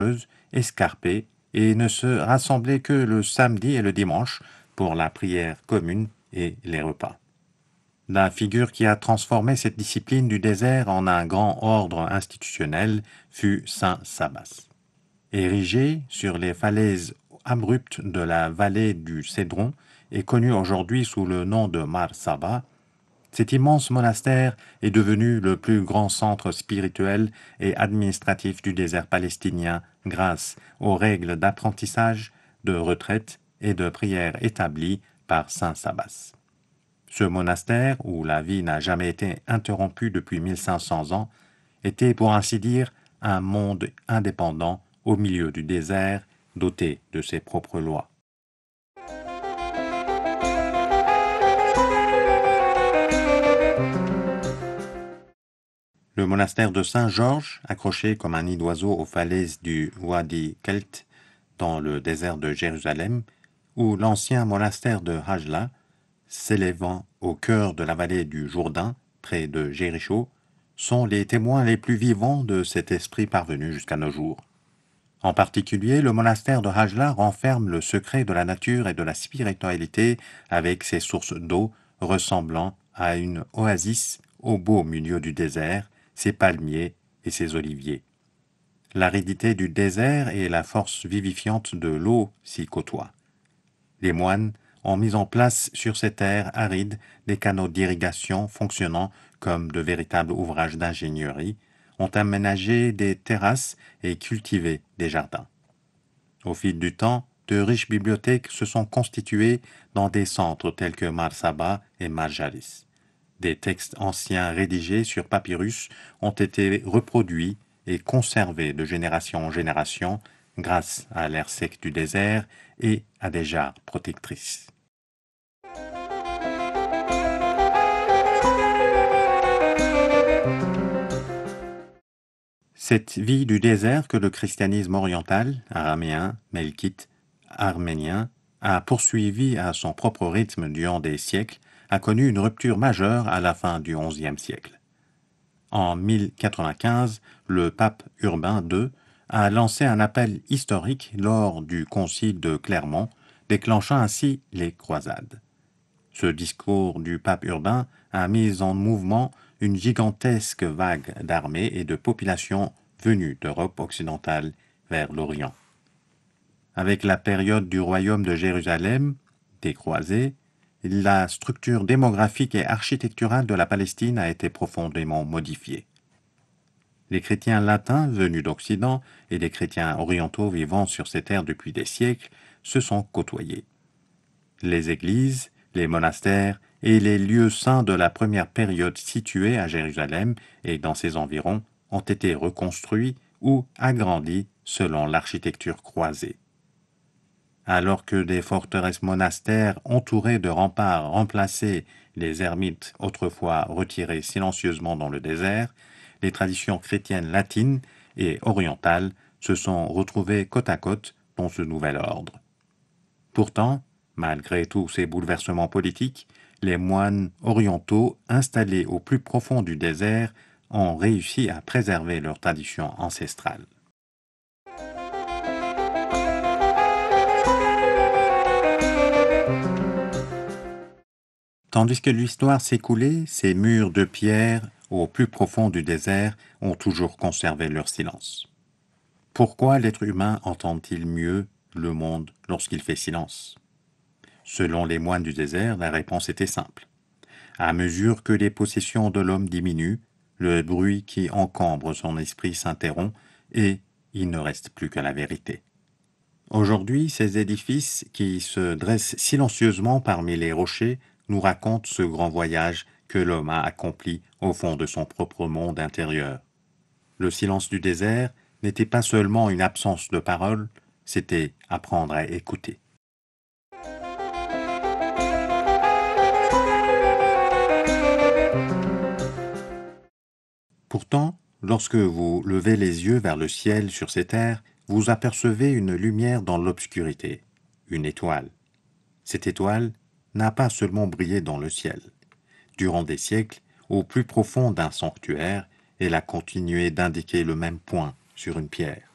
escarpées et ne se rassemblaient que le samedi et le dimanche pour la prière commune et les repas. La figure qui a transformé cette discipline du désert en un grand ordre institutionnel fut saint Sabas. Érigé sur les falaises abruptes de la vallée du Cédron et connu aujourd'hui sous le nom de Mar Saba, cet immense monastère est devenu le plus grand centre spirituel et administratif du désert palestinien grâce aux règles d'apprentissage, de retraite et de prière établies par saint Sabas. Ce monastère, où la vie n'a jamais été interrompue depuis 1500 ans, était pour ainsi dire un monde indépendant au milieu du désert, doté de ses propres lois. Le monastère de Saint-Georges, accroché comme un nid d'oiseau aux falaises du Wadi Kelt, dans le désert de Jérusalem, ou l'ancien monastère de Hajla, s'élevant au cœur de la vallée du Jourdain, près de Jéricho, sont les témoins les plus vivants de cet esprit parvenu jusqu'à nos jours. En particulier, le monastère de Hajla renferme le secret de la nature et de la spiritualité avec ses sources d'eau ressemblant à une oasis au beau milieu du désert, ses palmiers et ses oliviers. L'aridité du désert et la force vivifiante de l'eau s'y côtoient. Les moines ont mis en place sur ces terres arides des canaux d'irrigation fonctionnant comme de véritables ouvrages d'ingénierie, ont aménagé des terrasses et cultivé des jardins. Au fil du temps, de riches bibliothèques se sont constituées dans des centres tels que Mar Saba et Mar Jalis. Des textes anciens rédigés sur papyrus ont été reproduits et conservés de génération en génération grâce à l'air sec du désert et à des jarres protectrices. Cette vie du désert que le christianisme oriental, araméen, melkite, arménien, a poursuivi à son propre rythme durant des siècles, a connu une rupture majeure à la fin du XIe siècle. En 1095, le pape Urbain II a lancé un appel historique lors du concile de Clermont, déclenchant ainsi les croisades. Ce discours du pape Urbain a mis en mouvement une gigantesque vague d'armées et de populations venues d'Europe occidentale vers l'Orient. Avec la période du royaume de Jérusalem, des croisés, la structure démographique et architecturale de la Palestine a été profondément modifiée. Les chrétiens latins venus d'Occident et les chrétiens orientaux vivant sur ces terres depuis des siècles se sont côtoyés. Les églises, les monastères et les lieux saints de la première période situés à Jérusalem et dans ses environs ont été reconstruits ou agrandis selon l'architecture croisée. Alors que des forteresses monastères entourées de remparts remplaçaient les ermites autrefois retirés silencieusement dans le désert, les traditions chrétiennes latines et orientales se sont retrouvées côte à côte dans ce nouvel ordre. Pourtant, malgré tous ces bouleversements politiques, les moines orientaux installés au plus profond du désert ont réussi à préserver leurs traditions ancestrales. Tandis que l'histoire s'écoulait, ces murs de pierre au plus profond du désert ont toujours conservé leur silence. Pourquoi l'être humain entend-il mieux le monde lorsqu'il fait silence? Selon les moines du désert, la réponse était simple. À mesure que les possessions de l'homme diminuent, le bruit qui encombre son esprit s'interrompt et il ne reste plus que la vérité. Aujourd'hui, ces édifices qui se dressent silencieusement parmi les rochers nous racontent ce grand voyage que l'homme a accompli au fond de son propre monde intérieur. Le silence du désert n'était pas seulement une absence de parole, c'était apprendre à écouter. Pourtant, lorsque vous levez les yeux vers le ciel sur ces terres, vous apercevez une lumière dans l'obscurité, une étoile. Cette étoile n'a pas seulement brillé dans le ciel. Durant des siècles, au plus profond d'un sanctuaire, elle a continué d'indiquer le même point sur une pierre.